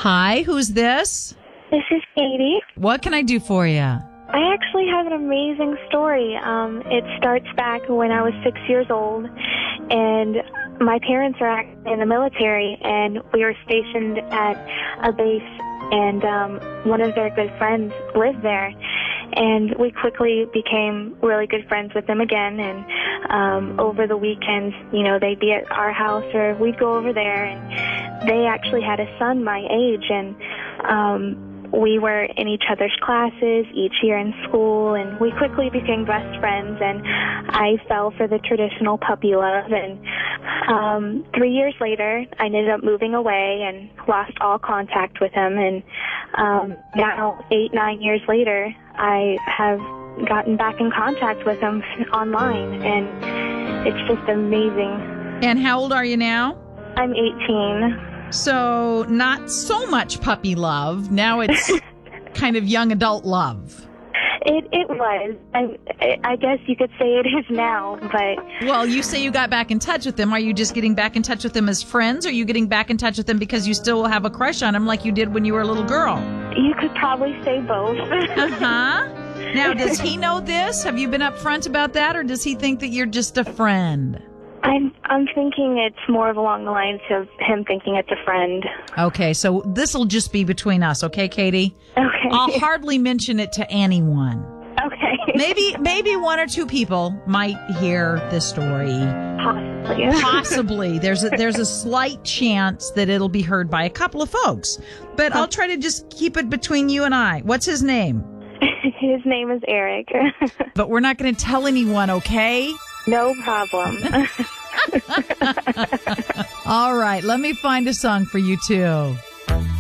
Hi, who's this? This is Katie. What can I do for you? I actually have an amazing story. It starts back when I was 6 years old, and my parents are actually in the military, and we were stationed at a base, and one of their good friends lived there. And we quickly became really good friends with them again, and over the weekends, they'd be at our house or we'd go over there, and they actually had a son my age, and we were in each other's classes each year in school, and we quickly became best friends, and I fell for the traditional puppy love, and 3 years later, I ended up moving away and lost all contact with him, and now 8-9 years later, I have gotten back in contact with him online, and it's just amazing. And how old are you now? I'm 18. So not so much puppy love. Now it's kind of young adult love. It was. I guess you could say it is now, but... Well, you say you got back in touch with them. Are you just getting back in touch with them as friends, or are you getting back in touch with them because you still have a crush on them like you did when you were a little girl? You could probably say both. Uh-huh. Now, does he know this? Have you been upfront about that, or does he think that you're just a friend? I'm thinking it's more of along the lines of him thinking it's a friend. Okay, so this will just be between us, okay, Katie? Okay. I'll hardly mention it to anyone. Okay. Maybe one or two people might hear this story. Possibly. Possibly. There's a slight chance that it'll be heard by a couple of folks. But I'll try to just keep it between you and I. What's his name? His name is Eric. But we're not going to tell anyone, okay? No problem. All right, let me find a song for you, too.